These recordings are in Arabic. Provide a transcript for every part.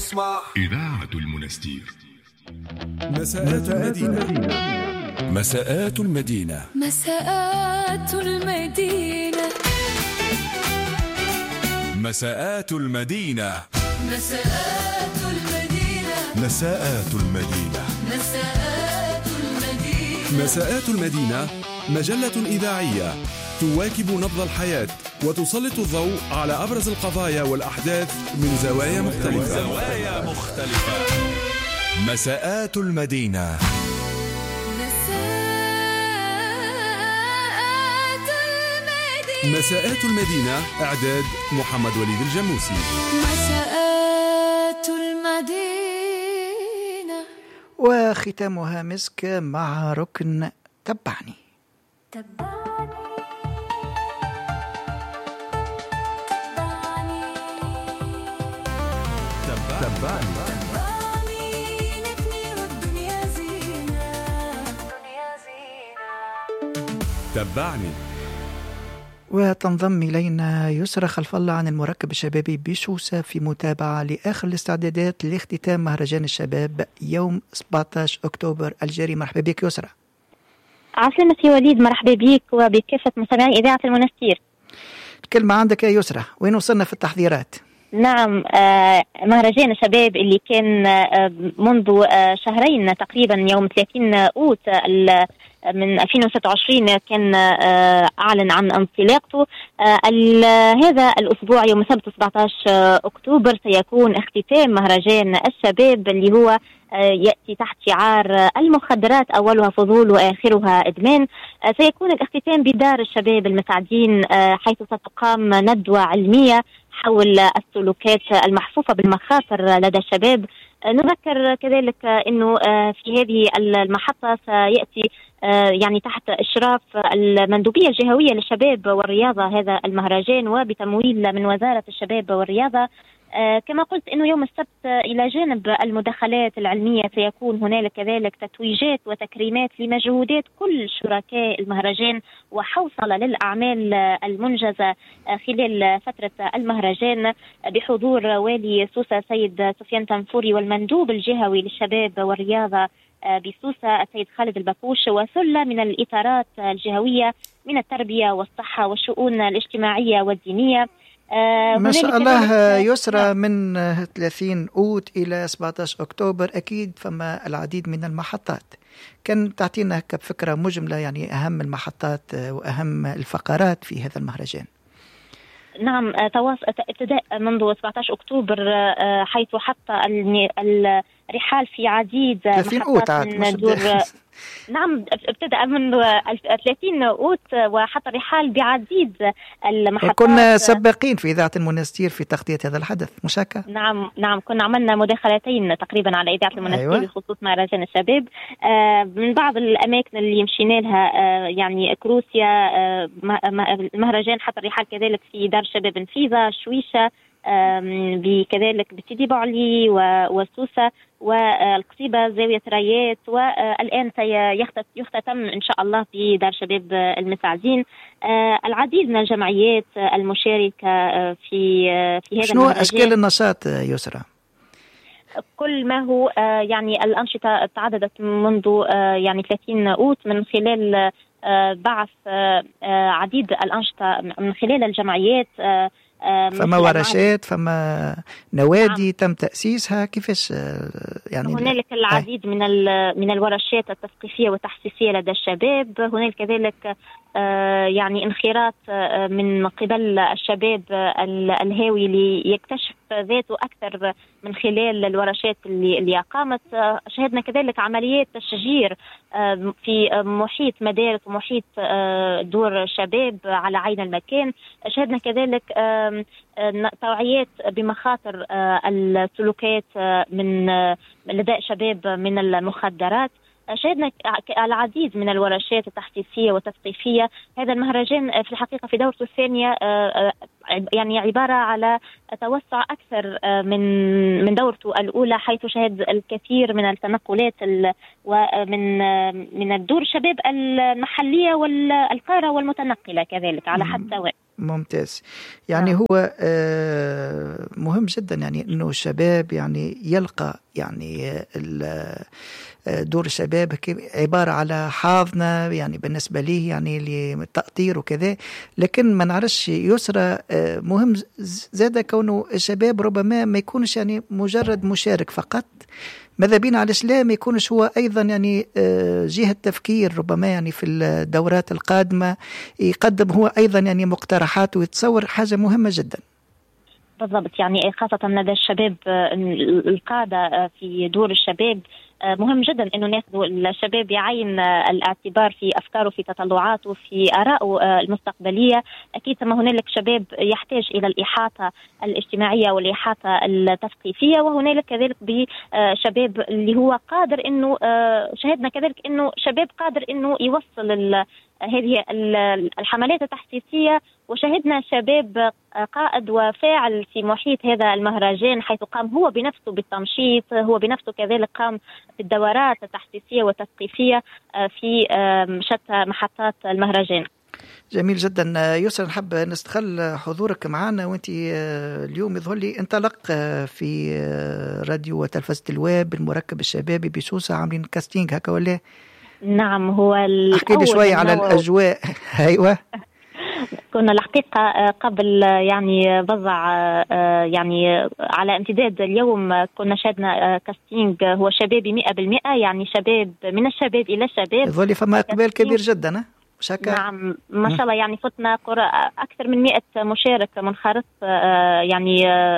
اسمع إذاعة المنستير. مساءات المدينة. مساءات المدينة. مساءات المدينة. مساءات المدينة. مساءات المدينة. مساءات المدينة. مساءات المدينة. مساءات المدينة مجلة إذاعية تواكب نبض الحياة وتسلط الضوء على أبرز القضايا والأحداث من زوايا مختلفة. مساءات المدينة. مساءات المدينة. إعداد محمد وليد الجموسي. مساءات المدينة. وختامها مسك مع ركن تبعني. تبعني. وتنضم إلينا يسرى خلف الله عن المركب الشبابي بشوسة في متابعة لآخر الاستعدادات لاختتام مهرجان الشباب يوم 17 أكتوبر الجاري. مرحبا بك يسرى. عسلامة سي وليد، مرحبا بك وبكافة مستمعي إذاعة المنستير. الكلمة عندك يا يسرى، وين وصلنا في التحضيرات؟ نعم، مهرجان الشباب اللي كان منذ شهرين تقريبا يوم 30 أوت من 2026 كان أعلن عن انطلاقته. هذا الأسبوع يوم السبت 17 أكتوبر سيكون اختتام مهرجان الشباب اللي هو يأتي تحت شعار المخدرات أولها فضول وآخرها إدمان. سيكون الاختتام بدار الشباب المساعدين، حيث ستقام ندوة علمية حول السلوكات المحفوفة بالمخاطر لدى الشباب. نذكر كذلك أنه في هذه المحطة سيأتي يعني تحت إشراف المندوبية الجهوية للشباب والرياضة هذا المهرجان، وبتمويل من وزارة الشباب والرياضة. كما قلت أنه يوم السبت إلى جانب المداخلات العلمية سيكون هنالك كذلك تتويجات وتكريمات لمجهودات كل شركاء المهرجان وحوصلة للأعمال المنجزة خلال فترة المهرجان، بحضور والي سوسة سيد سفيان تنفوري والمندوب الجهوي للشباب والرياضة بسوسة السيد خالد البكوش، وثلة من الإطارات الجهوية من التربية والصحة والشؤون الاجتماعية والدينية. ما شاء الله يسرى، من 30 أوت إلى 17 أكتوبر أكيد فما العديد من المحطات. كان تعطينا بفكرة مجملة يعني أهم المحطات وأهم الفقرات في هذا المهرجان. نعم، ابتداء منذ 17 أكتوبر حيث حط الرحال في عديد محطات من دور نعم، ابتدأ من 30 أوت وحط الرحال بعديد المحطات. كنا سباقين في إذاعة المنستير في تغطية هذا الحدث مشاكة. نعم كنا عملنا مداخلتين تقريبا على إذاعة المنستير. أيوة. بخصوص مهرجان الشباب. من بعض الأماكن اللي مشينا لها يعني كروسيا، المهرجان حط الرحال كذلك في دار الشباب نفيذة، شويشة، بكذلك بسيدي بوعلي وسوسة والقصيبة، زاوية رايات، والآن سيختتم إن شاء الله في دار شباب المساعدين. العديد من الجمعيات المشاركة في هذا المهرجان. شنو أشكال النشاط يسرى؟ كل ما هو يعني الأنشطة تعددت منذ يعني 30 أوت من خلال بعث عديد الأنشطة من خلال الجمعيات. فما ورشات، فما نوادي تم تأسيسها، كيفاش يعني؟ هنالك العديد من الورشات التثقيفية والتحسيسية لدى الشباب. هنالك كذلك يعني انخراط من قبل الشباب الهاوي ليكتشف ذاته أكثر من خلال الورشات اللي أقامت. شهدنا كذلك عمليات تشجير في محيط مدارس ومحيط دور شباب على عين المكان. شهدنا كذلك توعيات بمخاطر السلوكات من لدى شباب من المخدرات. شهدنا العديد من الورشات التحسيسية والتثقيفية. هذا المهرجان في الحقيقة في دورته الثانية يعني عبارة على توسع أكثر من دورته الأولى، حيث شهد الكثير من التنقلات ومن الدور الشباب المحلية والقارة والمتنقلة كذلك على حد سواء. ممتاز. يعني هو مهم جدا يعني انه الشباب يعني يلقى يعني دور الشباب عبارة على حاضنة يعني بالنسبة ليه يعني للتأطير وكذا، لكن ما نعرفش يسرى مهم زاد كونه الشباب ربما ما يكونش يعني مجرد مشارك فقط، ماذا بينا على لا ما يكونش هو أيضا يعني جهة تفكير ربما يعني في الدورات القادمة يقدم هو أيضا يعني مقترحات ويتصور حاجة مهمة جدا. بالضبط، يعني خاصة لدى الشباب القادة في دور الشباب مهم جدا انه ناخذ الشباب يعين الاعتبار في افكاره في تطلعاته في ارائه المستقبليه. اكيد ثم هنالك شباب يحتاج الى الاحاطه الاجتماعيه والاحاطه التثقيفيه، وهنالك كذلك بشباب اللي هو قادر انه شاهدنا كذلك انه شباب قادر انه يوصل هذه الحملات التحسيسيه، وشاهدنا شباب قائد وفاعل في محيط هذا المهرجان، حيث قام هو بنفسه بالتنشيط، هو بنفسه كذلك قام بالدورات التحسيسية والتثقيفية في شتى محطات المهرجان. جميل جدا. يسرى، نحب نستغل حضورك معنا، وانت اليوم يظهر لي انطلق في راديو وتلفزة الويب المركب الشبابي بسوسة، عاملين كاستينج هكا ولا؟ نعم، هو احكي لي شوي على الأجواء. أيوة. كنا الحقيقة قبل يعني بضع يعني على امتداد اليوم كنا شاهدنا كاستينج هو شبابي 100%، يعني شباب من الشباب إلى الشباب. يظل فما إقبال كبير جدا. نعم ما شاء الله، يعني فتنا أكثر من 100 مشارك منخرط يعني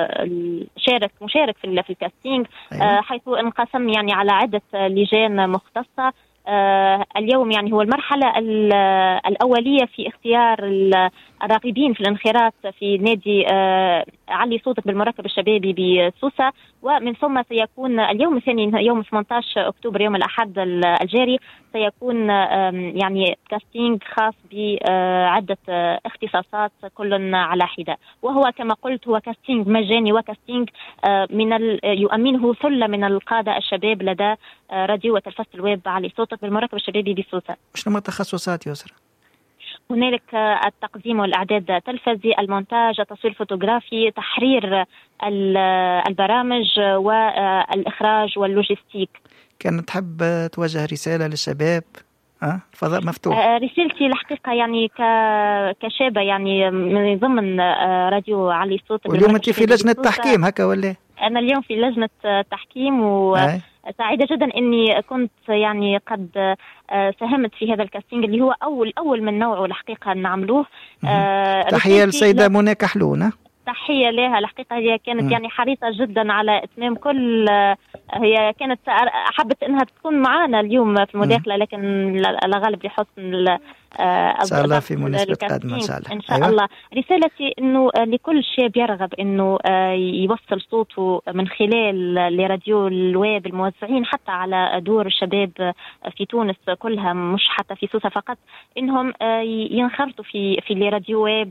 مشارك في الكاستينج. أيوة. حيث انقسم يعني على عدة لجان مختصة. اليوم يعني هو المرحلة الأولية في اختيار الراغبين في الانخراط في نادي علي صوتك بالمركب الشبابي بسوسة، ومن ثم سيكون اليوم الثاني يوم 18 أكتوبر يوم الأحد الجاري سيكون يعني كاستينج خاص بعدة اختصاصات كل على حدة، وهو كما قلت هو كاستينج مجاني وكاستينج يؤمنه ثلة من القادة الشباب لدى راديو وتلفزة الويب علي صوتك بالمركب الشبابي بسوسة. شنو التخصصات يسرى؟ هنالك التقديم والإعداد التلفزي، المونتاج، التصوير الفوتوغرافي، تحرير البرامج، والإخراج واللوجستيك. كانت تحب توجه رسالة للشباب؟ فضاء مفتوح. رسالتي الحقيقة يعني كشابة يعني من ضمن راديو علي صوت. واليوم أنت في لجنة تحكيم هكا ولا؟ أنا اليوم في لجنة تحكيم وسعيدة جدا إني كنت يعني قد ساهمت في هذا الكاستينج اللي هو أول من نوعه الحقيقة نعملوه. تحية للسيدة منى كحلونة. تحية لها الحقيقة، هي كانت يعني حريصة جدا على إتمام كل هي كانت حبت إنها تكون معنا اليوم في المداخلة، لكن لا غالب لحسن إن شاء الله في مناسبة قادمة إن شاء الله. الله رسالتي إنه لكل شاب يرغب إنه يوصل صوته من خلال لراديو الويب الموزعين حتى على دور الشباب في تونس كلها، مش حتى في سوسة فقط، إنهم ينخرطوا في راديو ويب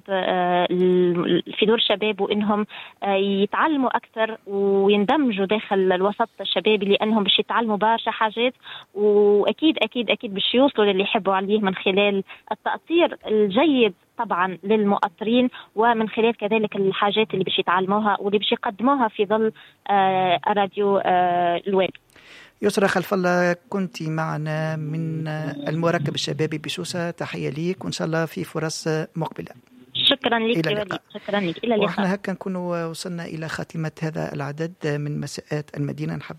في دور الشباب، وإنهم يتعلموا أكثر ويندمجوا داخل الوسط الشبابي، لأنهم باش يتعلموا برشا حاجات، وأكيد أكيد أكيد باش يوصلوا للي يحبوا عليه من خلال التأطير الجيد طبعا للمؤطرين، ومن خلال كذلك الحاجات اللي باش يتعلموها واللي باش يقدموها في ظل راديو الويب. يسرى خلف الله، كنت معنا من المركب الشبابي بسوسة، تحية ليك وإن شاء الله في فرص مقبلة. شكرا لك. شكرا لك. إلى اللقاء. وإحنا هكا نكون وصلنا إلى خاتمة هذا العدد من مساءات المدينة. نحب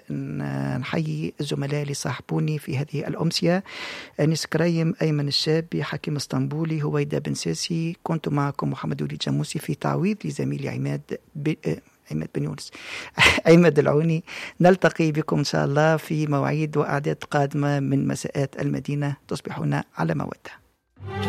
نحيي الزملاء اللي صاحبوني في هذه الأمسية: أنيس كريم، أيمن الشابي، حكيم اسطنبولي، هويدا بن ساسي. كنت معكم محمد وليد جاموسي في تعويض لزميلي عماد بن يونس عماد العوني. نلتقي بكم إن شاء الله في مواعيد وأعداد قادمة من مساءات المدينة. تصبحون على مودة.